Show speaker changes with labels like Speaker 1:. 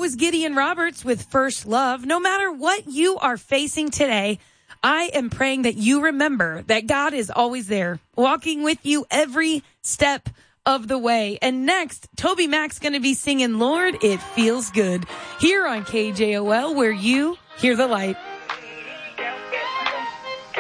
Speaker 1: was Gideon Roberts with First Love. No matter what you are facing today, I am praying that you remember that God is always there, walking with you every step of the way. And next, Toby Mac's going to be singing Lord, It Feels Good here on KJOL, where you hear the light.